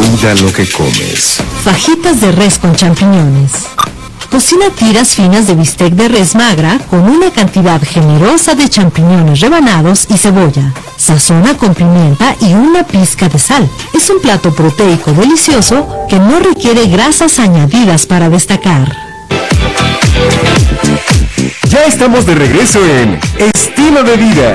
Cuida lo que comes. Fajitas de res con champiñones. Cocina tiras finas de bistec de res magra con una cantidad generosa de champiñones rebanados y cebolla. Sazona con pimienta y una pizca de sal. Es un plato proteico delicioso que no requiere grasas añadidas para destacar. Ya estamos de regreso en Estilo de Vida.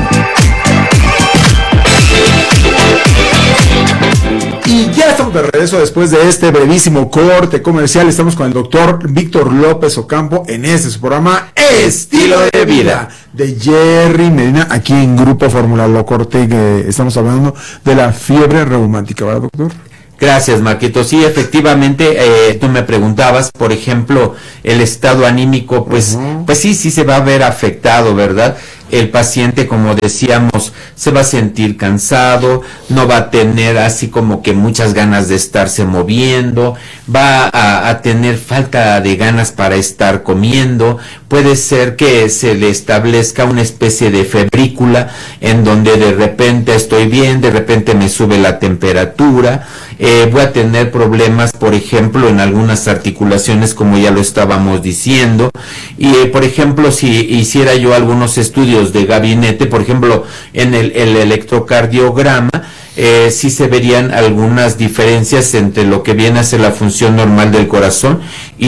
Y ya estamos de regreso después de este brevísimo corte comercial. Estamos con el doctor Víctor López Ocampo en su programa Estilo de Vida de Jerry Medina, aquí en Grupo Fórmula Lo Corte, que estamos hablando de la fiebre reumática, ¿verdad, doctor? Gracias, Marquito. Sí, efectivamente, tú me preguntabas, por ejemplo, el estado anímico, pues sí se va a ver afectado, ¿verdad? El paciente, como decíamos, se va a sentir cansado, no va a tener así como que muchas ganas de estarse moviendo, va a tener falta de ganas para estar comiendo, puede ser que se le establezca una especie de febrícula en donde de repente estoy bien, de repente me sube la temperatura, voy a tener problemas, por ejemplo, en algunas articulaciones, como ya lo estábamos diciendo, y por ejemplo, si hiciera yo algunos estudios de gabinete, por ejemplo, en el electrocardiograma, sí se verían algunas diferencias entre lo que viene a ser la función normal del corazón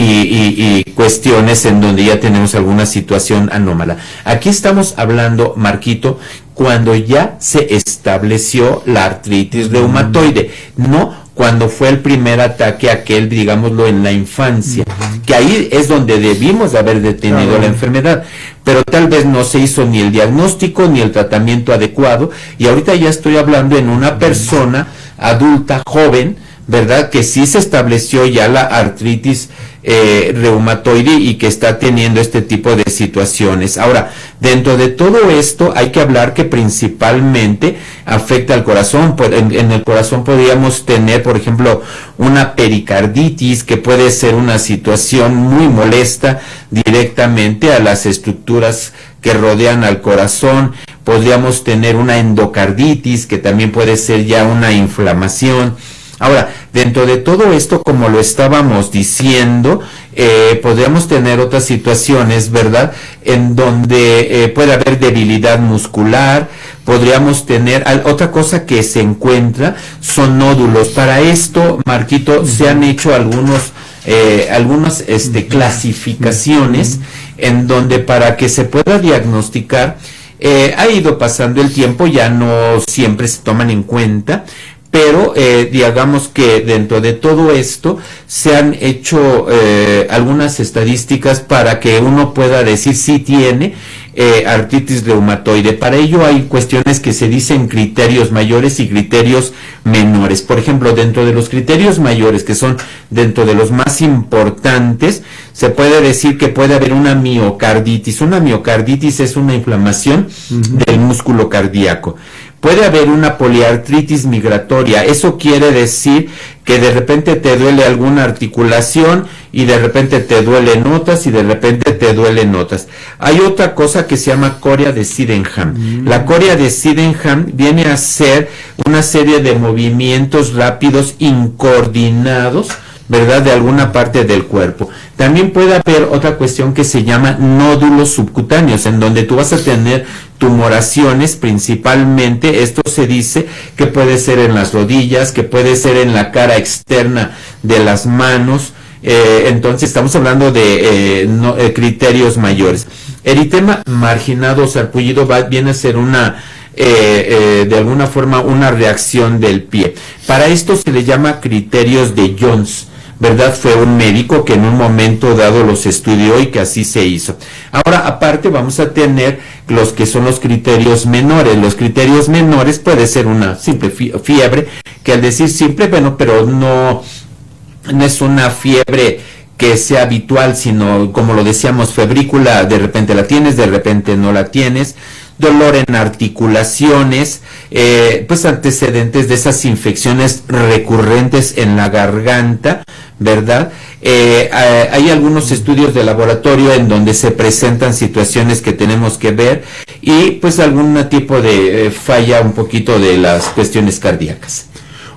y cuestiones en donde ya tenemos alguna situación anómala. Aquí estamos hablando, Marquito, cuando ya se estableció la artritis reumatoide, no cuando fue el primer ataque, aquel, digámoslo, en la infancia, que ahí es donde debimos de haber detenido la enfermedad, pero tal vez no se hizo ni el diagnóstico ni el tratamiento adecuado, y ahorita ya estoy hablando en una persona adulta, joven, ¿verdad?, que sí se estableció ya la artritis reumatoide y que está teniendo este tipo de situaciones. Ahora, dentro de todo esto hay que hablar que principalmente afecta al corazón. En el corazón podríamos tener, por ejemplo, una pericarditis, que puede ser una situación muy molesta directamente a las estructuras que rodean al corazón. Podríamos tener una endocarditis, que también puede ser ya una inflamación. Ahora, dentro de todo esto, como lo estábamos diciendo, podríamos tener otras situaciones, ¿verdad?, en donde puede haber debilidad muscular. Podríamos tener otra cosa que se encuentra, son nódulos. Para esto, Marquito, se han hecho algunas clasificaciones en donde, para que se pueda diagnosticar, ha ido pasando el tiempo, ya no siempre se toman en cuenta, pero digamos que dentro de todo esto se han hecho algunas estadísticas para que uno pueda decir si tiene artritis reumatoide. Para ello hay cuestiones que se dicen criterios mayores y criterios menores. Por ejemplo, dentro de los criterios mayores, que son dentro de los más importantes, se puede decir que puede haber una miocarditis. Una miocarditis es una inflamación del músculo cardíaco. Puede haber una poliartritis migratoria. Eso quiere decir que de repente te duele alguna articulación y de repente te duelen otras y de repente te duelen otras. Hay otra cosa que se llama coria de Sydenham. La coria de Sydenham viene a ser una serie de movimientos rápidos incoordinados, ¿verdad?, de alguna parte del cuerpo. También puede haber otra cuestión que se llama nódulos subcutáneos, en donde tú vas a tener tumoraciones principalmente. Esto se dice que puede ser en las rodillas, que puede ser en la cara externa de las manos. Entonces estamos hablando de criterios mayores. Eritema marginado sarpullido viene a ser una de alguna forma una reacción del pie. Para esto se le llama criterios de Jones, ¿verdad? Fue un médico que en un momento dado los estudió y que así se hizo. Ahora, aparte, vamos a tener los que son los criterios menores. Los criterios menores puede ser una simple fiebre, que al decir simple, bueno, pero no es una fiebre que sea habitual, sino, como lo decíamos, febrícula, de repente la tienes, de repente no la tienes. Dolor en articulaciones, pues antecedentes de esas infecciones recurrentes en la garganta, ¿verdad? Hay algunos estudios de laboratorio en donde se presentan situaciones que tenemos que ver y pues algún tipo de falla un poquito de las cuestiones cardíacas.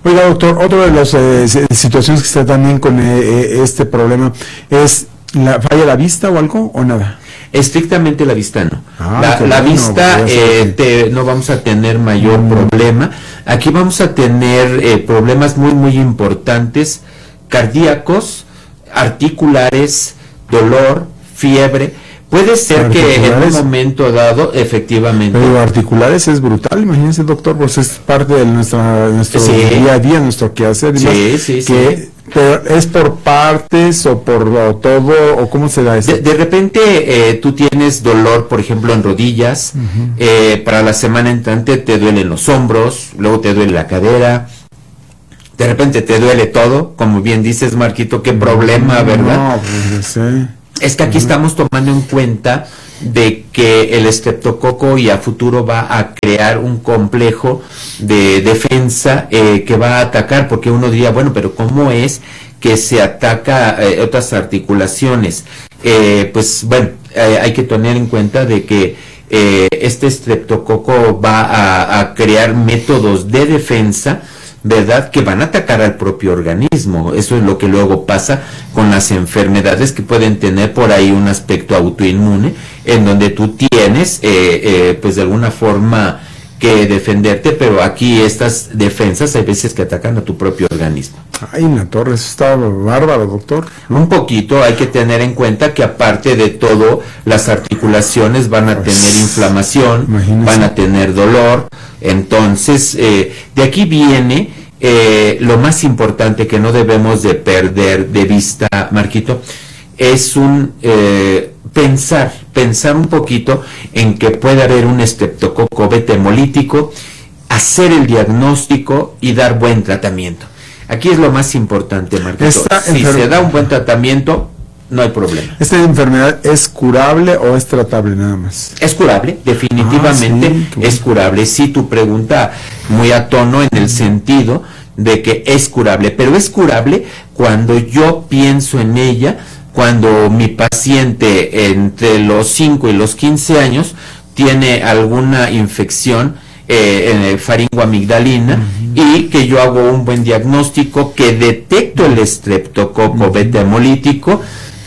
Oiga, doctor, otra de las situaciones que está también con este problema es ¿falla la vista o algo o nada? Estrictamente la vista no. La bueno, vista no vamos a tener mayor problema. Aquí vamos a tener problemas muy muy importantes, cardíacos, articulares, dolor, fiebre. Puede ser que en un momento dado, efectivamente. Pero articulares es brutal, imagínense, doctor, pues es parte de nuestro día a día, nuestro quehacer. Sí. Pero ¿es por partes o por todo o cómo se da eso? De repente tú tienes dolor, por ejemplo, en rodillas, para la semana entrante te duelen los hombros, luego te duele la cadera, de repente te duele todo, como bien dices, Marquito, qué problema, ¿verdad? No, pues sí. Es que aquí estamos tomando en cuenta de que el estreptococo y a futuro va a crear un complejo de defensa que va a atacar, porque uno diría, bueno, pero ¿cómo es que se ataca otras articulaciones? Pues bueno, hay que tener en cuenta de que este estreptococo va a crear métodos de defensa, ¿verdad?, que van a atacar al propio organismo. Eso es lo que luego pasa con las enfermedades que pueden tener por ahí un aspecto autoinmune, en donde tú tienes, pues de alguna forma que defenderte, pero aquí estas defensas hay veces que atacan a tu propio organismo. Ay, la torre, eso está bárbaro, doctor. Un poquito, hay que tener en cuenta que aparte de todo, las articulaciones van a tener inflamación, imagínese, van a tener dolor. Entonces, de aquí viene lo más importante que no debemos de perder de vista, Marquito, es un pensar un poquito en que puede haber un estreptococo beta hemolítico, hacer el diagnóstico y dar buen tratamiento. Aquí es lo más importante, Marquito. Si se da un buen tratamiento, no hay problema. ¿Esta enfermedad es curable o es tratable nada más? Es curable, definitivamente es curable. Sí, tu pregunta muy a tono en el sentido de que es curable, pero es curable cuando yo pienso en ella, cuando mi paciente entre los 5 y los 15 años tiene alguna infección faringoamigdalina, y que yo hago un buen diagnóstico, que detecto el estreptococo beta hemolítico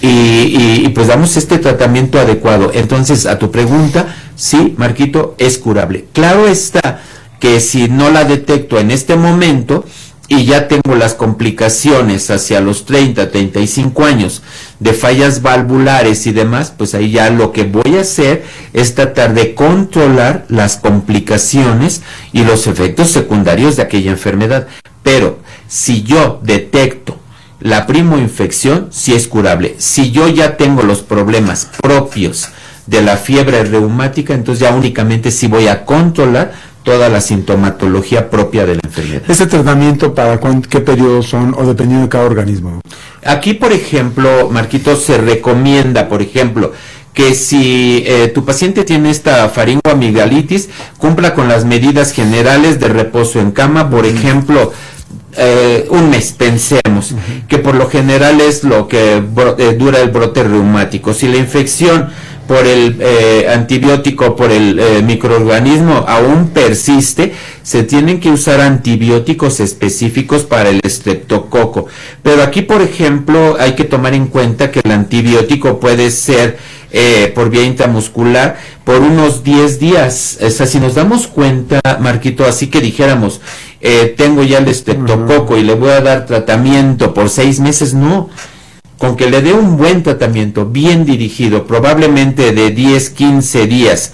y pues damos este tratamiento adecuado. Entonces, a tu pregunta, sí, Marquito, es curable. Claro está que si no la detecto en este momento y ya tengo las complicaciones hacia los 30, 35 años de fallas valvulares y demás, pues ahí ya lo que voy a hacer es tratar de controlar las complicaciones y los efectos secundarios de aquella enfermedad. Pero si yo detecto la primoinfección, sí es curable. Si yo ya tengo los problemas propios de la fiebre reumática, entonces ya únicamente sí voy a controlar toda la sintomatología propia de la enfermedad. ¿Este tratamiento para qué periodos son o dependiendo de cada organismo? Aquí, por ejemplo, Marquito, se recomienda, por ejemplo, que si tu paciente tiene esta faringoamigdalitis, cumpla con las medidas generales de reposo en cama, por ejemplo, un mes, pensemos, que por lo general es lo que dura el brote reumático. Si la infección por el antibiótico, por el microorganismo aún persiste, se tienen que usar antibióticos específicos para el estreptococo. Pero aquí, por ejemplo, hay que tomar en cuenta que el antibiótico puede ser por vía intramuscular por unos 10 días. O sea, si nos damos cuenta, Marquito, así que dijéramos, tengo ya el estreptococo y le voy a dar tratamiento por 6 meses, no. Con que le dé un buen tratamiento, bien dirigido, probablemente de 10, 15 días,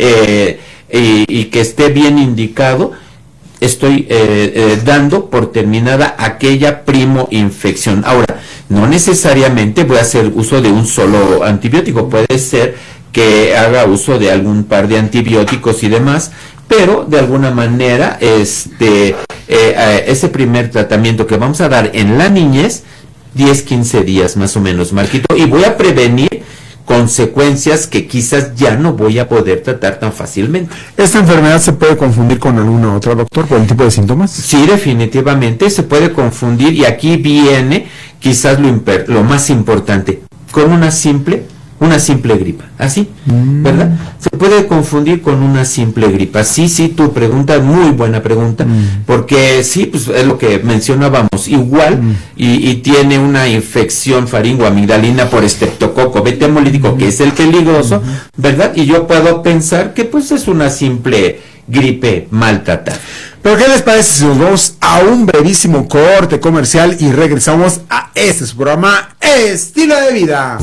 y que esté bien indicado, estoy dando por terminada aquella primoinfección. Ahora, no necesariamente voy a hacer uso de un solo antibiótico, puede ser que haga uso de algún par de antibióticos y demás, pero de alguna manera ese primer tratamiento que vamos a dar en la niñez, 10, 15 días más o menos, Marquito, y voy a prevenir consecuencias que quizás ya no voy a poder tratar tan fácilmente. ¿Esta enfermedad se puede confundir con alguna otra, doctor, por el tipo de síntomas? Sí, definitivamente se puede confundir, y aquí viene quizás lo más importante. Con una simple una simple gripa, así, ¿verdad? Se puede confundir con una simple gripa. Sí, tu pregunta es muy buena pregunta, porque sí, pues es lo que mencionábamos, igual, y tiene una infección faringoamigdalina por estreptococo beta hemolítico, que es el peligroso, ¿verdad? Y yo puedo pensar que pues es una simple gripe mal tratada. Pero ¿qué les parece si nos vamos a un brevísimo corte comercial y regresamos a este su programa Estilo de Vida?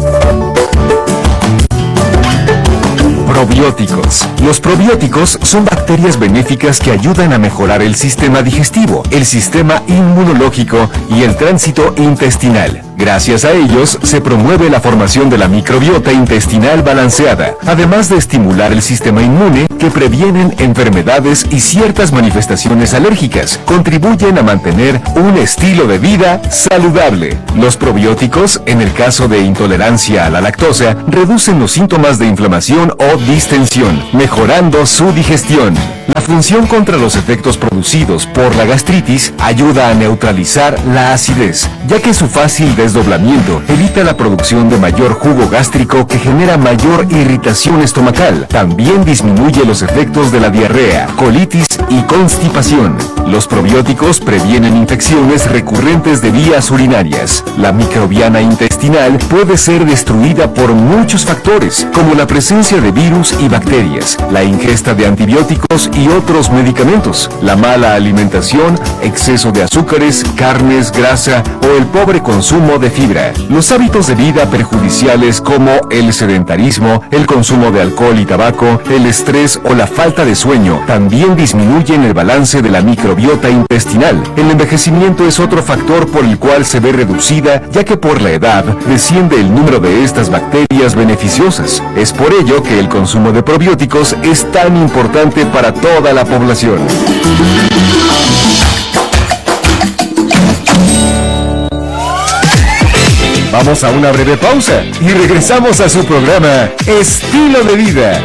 Probióticos. Los probióticos son bacterias benéficas que ayudan a mejorar el sistema digestivo, el sistema inmunológico y el tránsito intestinal. Gracias a ellos se promueve la formación de la microbiota intestinal balanceada, además de estimular el sistema inmune que previenen enfermedades y ciertas manifestaciones alérgicas. Contribuyen a mantener un estilo de vida saludable. Los probióticos, en el caso de intolerancia a la lactosa, reducen los síntomas de inflamación o distensión, mejorando su digestión. La función contra los efectos producidos por la gastritis ayuda a neutralizar la acidez, ya que su fácil desdoblamiento evita la producción de mayor jugo gástrico que genera mayor irritación estomacal. También disminuye los efectos de la diarrea, colitis y constipación. Los probióticos previenen infecciones recurrentes de vías urinarias. La microbiana intestinal puede ser destruida por muchos factores, como la presencia de virus y bacterias, la ingesta de antibióticos y otros medicamentos, la mala alimentación, exceso de azúcares, carnes, grasa o el pobre consumo de fibra. Los hábitos de vida perjudiciales como el sedentarismo, el consumo de alcohol y tabaco, el estrés o la falta de sueño también disminuyen el balance de la microbiota intestinal. El envejecimiento es otro factor por el cual se ve reducida, ya que por la edad desciende el número de estas bacterias beneficiosas. Es por ello que el consumo de probióticos es tan importante para toda la población. Vamos a una breve pausa y regresamos a su programa Estilo de Vida.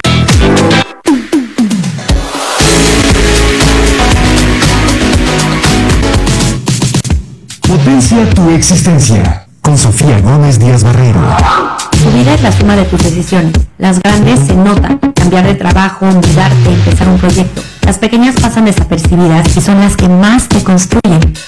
Potencia tu existencia con Sofía Gómez Díaz Barrero. Tu vida es la suma de tus decisiones. Las grandes se notan. Cambiar de trabajo, mudarte, empezar un proyecto. Las pequeñas pasan desapercibidas y son las que más te construyen.